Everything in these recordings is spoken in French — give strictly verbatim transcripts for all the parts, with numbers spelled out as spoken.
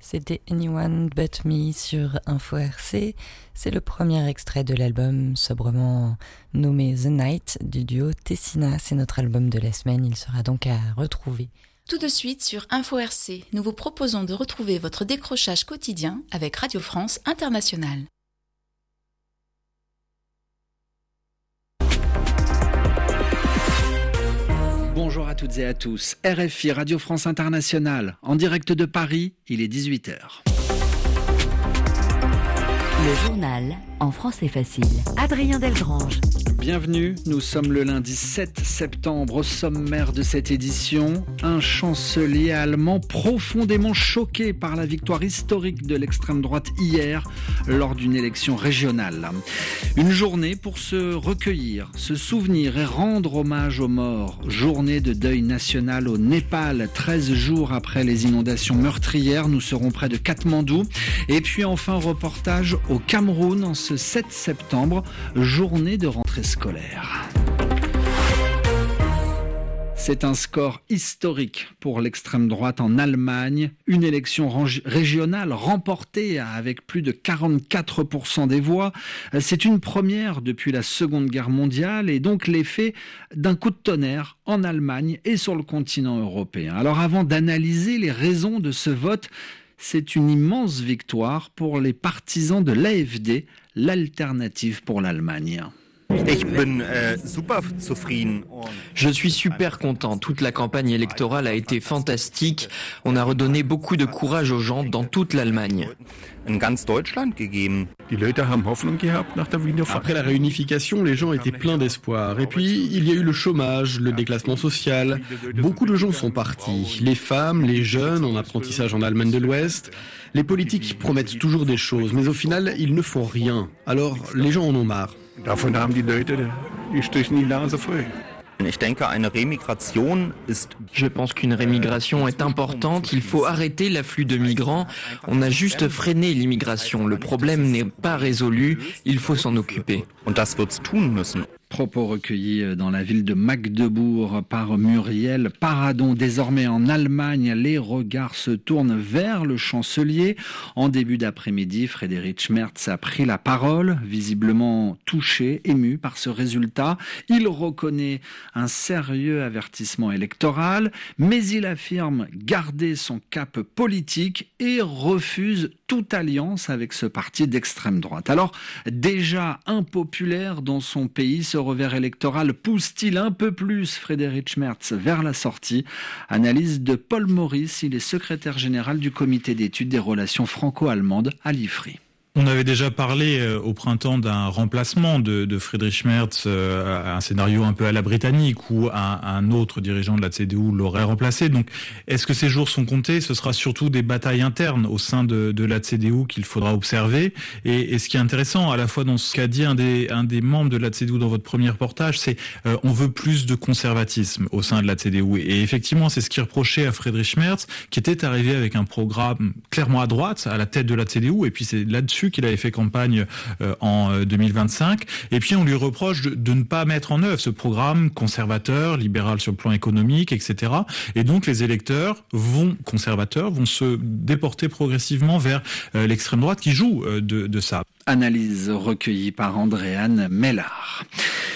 C'était Anyone But Me sur Info R C. C'est le premier extrait de l'album sobrement nommé The Night du duo Tessina. C'est notre album de la semaine, il sera donc à retrouver. Tout de suite sur Info R C, nous vous proposons de retrouver votre décrochage quotidien avec Radio France Internationale. Bonjour à toutes et à tous. R F I Radio France Internationale, en direct de Paris, il est dix-huit heures. Le journal en français facile. Adrien Delgrange. Bienvenue, nous sommes le lundi sept septembre. Au sommaire de cette édition, un chancelier allemand profondément choqué par la victoire historique de l'extrême droite hier lors d'une élection régionale. Une journée pour se recueillir, se souvenir et rendre hommage aux morts. Journée de deuil national au Népal, treize jours après les inondations meurtrières. Nous serons près de Katmandou. Et puis enfin, reportage au Cameroun en ce sept septembre, journée de rentrée scolaire. C'est un score historique pour l'extrême droite en Allemagne. Une élection régionale remportée avec plus de quarante-quatre pour cent des voix. C'est une première depuis la Seconde Guerre mondiale et donc l'effet d'un coup de tonnerre en Allemagne et sur le continent européen. Alors avant d'analyser les raisons de ce vote, c'est une immense victoire pour les partisans de l'A F D, l'alternative pour l'Allemagne. Je suis super content. Toute la campagne électorale a été fantastique. On a redonné beaucoup de courage aux gens dans toute l'Allemagne. Après la réunification, les gens étaient pleins d'espoir. Et puis, il y a eu le chômage, le déclassement social. Beaucoup de gens sont partis. Les femmes, les jeunes en apprentissage en Allemagne de l'Ouest. Les politiques promettent toujours des choses, mais au final, ils ne font rien. Alors, les gens en ont marre. Je pense qu'une rémigration est importante. Il faut arrêter l'afflux de migrants. On a juste freiné l'immigration. Le problème n'est pas résolu. Il faut s'en occuper. Propos recueillis dans la ville de Magdebourg par Muriel Paradon. Désormais en Allemagne, les regards se tournent vers le chancelier. En début d'après-midi, Friedrich Merz a pris la parole, visiblement touché, ému par ce résultat. Il reconnaît un sérieux avertissement électoral, mais il affirme garder son cap politique et refuse toute alliance avec ce parti d'extrême droite. Alors, déjà impopulaire dans son pays, ce revers électoral pousse-t-il un peu plus Friedrich Merz vers la sortie? Analyse de Paul Maurice, il est secrétaire général du comité d'études des relations franco-allemandes à l'I F R I. On avait déjà parlé euh, au printemps d'un remplacement de, de Friedrich Merz, euh, un scénario un peu à la britannique où un, un autre dirigeant de la C D U l'aurait remplacé. Donc, est-ce que ces jours sont comptés? Ce sera surtout des batailles internes au sein de, de la C D U qu'il faudra observer. Et, et ce qui est intéressant, à la fois dans ce qu'a dit un des, un des membres de la C D U dans votre premier reportage, c'est euh, on veut plus de conservatisme au sein de la C D U. Et effectivement, c'est ce qui reprochait à Friedrich Merz, qui était arrivé avec un programme clairement à droite, à la tête de la C D U. Et puis c'est là-dessus qu'il avait fait campagne euh, en deux mille vingt-cinq. Et puis on lui reproche de, de ne pas mettre en œuvre ce programme conservateur, libéral sur le plan économique, et cetera. Et donc les électeurs vont conservateurs vont se déporter progressivement vers euh, l'extrême droite qui joue euh, de, de ça. Analyse recueillie par Andréane Mellard.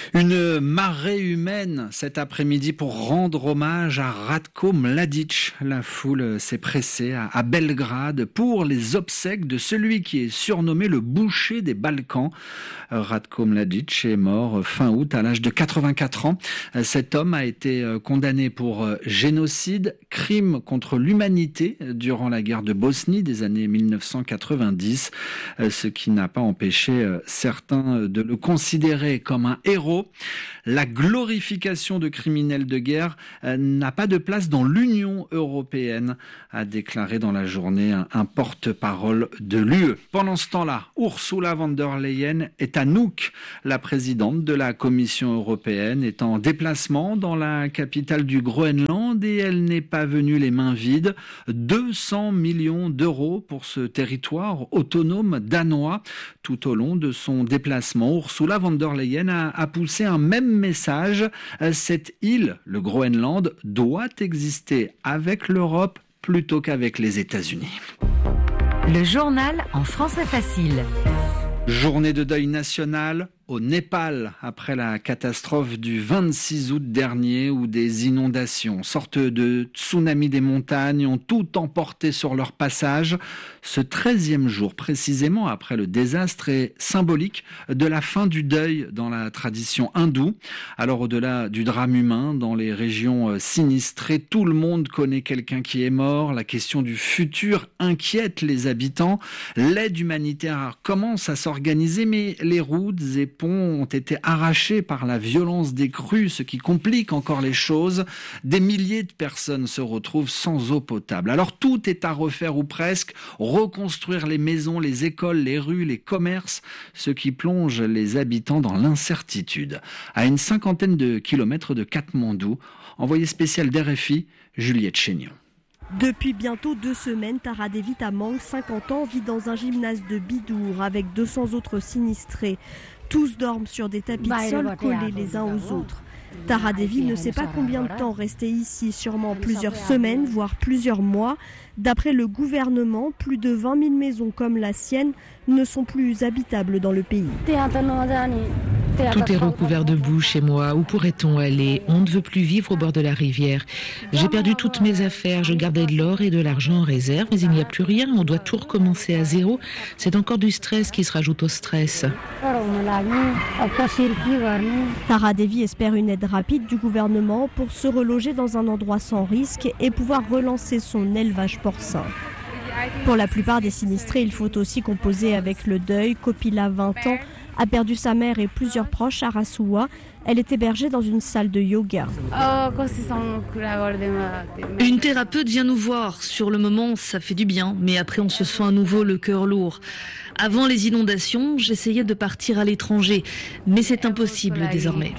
Une marée humaine cet après-midi pour rendre hommage à Ratko Mladic. La foule s'est pressée à Belgrade pour les obsèques de celui qui est surnommé le boucher des Balkans. Ratko Mladic est mort fin août à l'âge de quatre-vingt-quatre ans. Cet homme a été condamné pour génocide, crime contre l'humanité durant la guerre de Bosnie des années mille neuf cent quatre-vingt-dix, ce qui n'a pas empêché certains de le considérer comme un héros. La glorification de criminels de guerre n'a pas de place dans l'Union européenne, a déclaré dans la journée un, un porte-parole de l'U E. Pendant ce temps-là, Ursula von der Leyen est à Nuuk. La présidente de la Commission européenne est en déplacement dans la capitale du Groenland et elle n'est pas venue les mains vides. deux cents millions d'euros pour ce territoire autonome danois. Tout au long de son déplacement, Ursula von der Leyen a, a poussé un même message. Cette île, le Groenland, doit exister avec l'Europe plutôt qu'avec les États-Unis. Le journal en français facile. Journée de deuil national au Népal après la catastrophe du vingt-six août dernier où des inondations, sorte de tsunami des montagnes, ont tout emporté sur leur passage. Ce treizième jour, précisément après le désastre, est symbolique de la fin du deuil dans la tradition hindoue. Alors au-delà du drame humain, dans les régions sinistrées, tout le monde connaît quelqu'un qui est mort. La question du futur inquiète les habitants. L'aide humanitaire commence à s'organiser, mais les routes et ponts ont été arrachés par la violence des crues, ce qui complique encore les choses. Des milliers de personnes se retrouvent sans eau potable. Alors tout est à refaire ou presque, reconstruire les maisons, les écoles, les rues, les commerces, ce qui plonge les habitants dans l'incertitude. À une cinquantaine de kilomètres de Katmandou, envoyé spécial d'R F I, Juliette Chénion. Depuis bientôt deux semaines, Tara Devi Tamang, cinquante ans, vit dans un gymnase de Bidour avec deux cents autres sinistrés. Tous dorment sur des tapis de sol collés les uns aux autres. Tara Devi ne sait pas combien de temps rester ici, sûrement plusieurs semaines, voire plusieurs mois. D'après le gouvernement, plus de vingt mille maisons comme la sienne ne sont plus habitables dans le pays. Tout est recouvert de boue chez moi. Où pourrait-on aller? On ne veut plus vivre au bord de la rivière. J'ai perdu toutes mes affaires. Je gardais de l'or et de l'argent en réserve, mais il n'y a plus rien. On doit tout recommencer à zéro. C'est encore du stress qui se rajoute au stress. Tara Devi espère une aide rapide du gouvernement pour se reloger dans un endroit sans risque et pouvoir relancer son élevage porcin. Pour la plupart des sinistrés, il faut aussi composer avec le deuil. Kopila, vingt ans, a perdu sa mère et plusieurs proches à Rasuwa. Elle est hébergée dans une salle de yoga. Une thérapeute vient nous voir. Sur le moment, ça fait du bien, mais après on se sent à nouveau le cœur lourd. Avant les inondations, j'essayais de partir à l'étranger, mais c'est impossible désormais.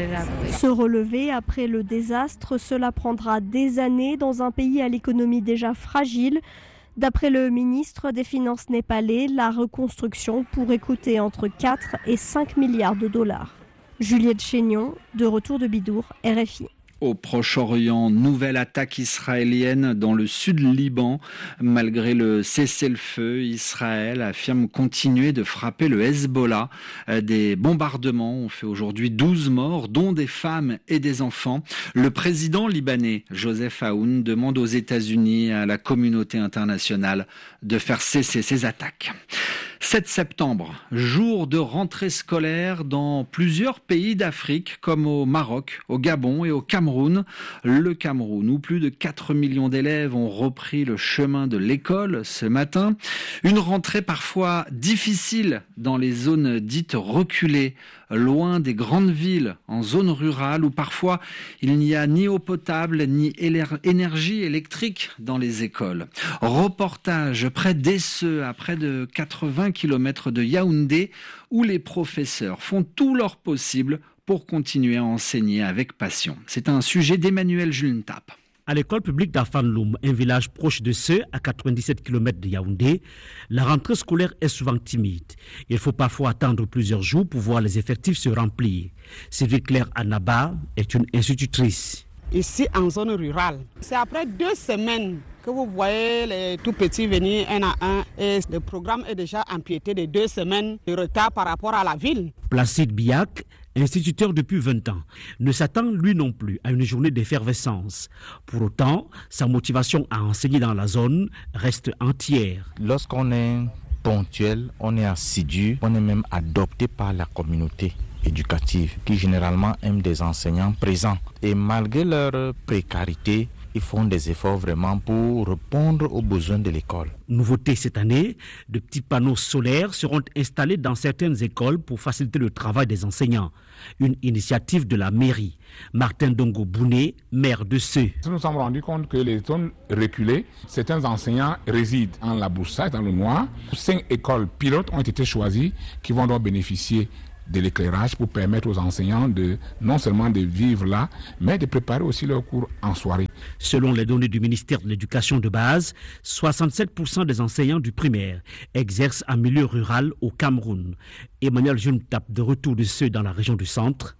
Se relever après le désastre, cela prendra des années dans un pays à l'économie déjà fragile. D'après le ministre des Finances népalais, la reconstruction pourrait coûter entre quatre et cinq milliards de dollars. Juliette Chénion, de retour de Bidour, R F I. Au Proche-Orient, nouvelle attaque israélienne dans le sud Liban. Malgré le cessez-le-feu, Israël affirme continuer de frapper le Hezbollah. Des bombardements ont fait aujourd'hui douze morts, dont des femmes et des enfants. Le président libanais, Joseph Aoun, demande aux États-Unis et à la communauté internationale de faire cesser ces attaques. sept septembre, jour de rentrée scolaire dans plusieurs pays d'Afrique, comme au Maroc, au Gabon et au Cameroun. Le Cameroun, où plus de quatre millions d'élèves ont repris le chemin de l'école ce matin. Une rentrée parfois difficile dans les zones dites reculées, loin des grandes villes, en zone rurale, où parfois il n'y a ni eau potable ni énergie électrique dans les écoles. Reportage près d'Esseux, à près de quatre-vingts kilomètres de Yaoundé, où les professeurs font tout leur possible pour continuer à enseigner avec passion. C'est un sujet d'Emmanuel Juntap. À l'école publique d'Afanloum, un village proche de Seux, à quatre-vingt-dix-sept kilomètres de Yaoundé, la rentrée scolaire est souvent timide. Il faut parfois attendre plusieurs jours pour voir les effectifs se remplir. Sylvie Claire Anaba est une institutrice. Ici, en zone rurale, c'est après deux semaines que vous voyez les tout petits venir un à un et le programme est déjà empiété de deux semaines de retard par rapport à la ville. Placide Biak, instituteur depuis vingt ans, ne s'attend lui non plus à une journée d'effervescence. Pour autant, sa motivation à enseigner dans la zone reste entière. Lorsqu'on est ponctuel, on est assidu, on est même adopté par la communauté éducative qui généralement aime des enseignants présents. Et malgré leur précarité, ils font des efforts vraiment pour répondre aux besoins de l'école. Nouveauté cette année, de petits panneaux solaires seront installés dans certaines écoles pour faciliter le travail des enseignants. Une initiative de la mairie. Martin Dongo Bouné, maire de Seux. Nous nous sommes rendus compte que les zones reculées, certains enseignants résident en Laboursage, dans le Noir. Cinq écoles pilotes ont été choisies qui vont donc bénéficier de l'éclairage pour permettre aux enseignants de non seulement de vivre là, mais de préparer aussi leurs cours en soirée. Selon les données du ministère de l'Éducation de base, soixante-sept pour cent des enseignants du primaire exercent en milieu rural au Cameroun. Emmanuel Juntap, de retour de Seux dans la région du centre,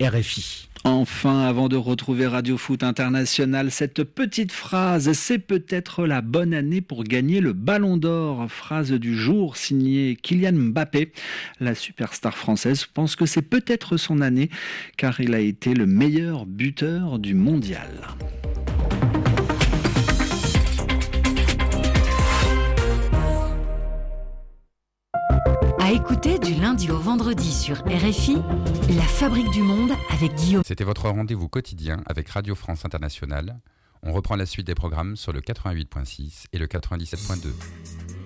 R F I. Enfin, avant de retrouver Radio Foot International, cette petite phrase, c'est peut-être la bonne année pour gagner le Ballon d'Or. Phrase du jour signée Kylian Mbappé. La superstar française pense que c'est peut-être son année, car il a été le meilleur buteur du mondial. À écouter du lundi au vendredi sur R F I, La Fabrique du Monde avec Guillaume. C'était votre rendez-vous quotidien avec Radio France Internationale. On reprend la suite des programmes sur le quatre-vingt-huit virgule six et le quatre-vingt-dix-sept virgule deux.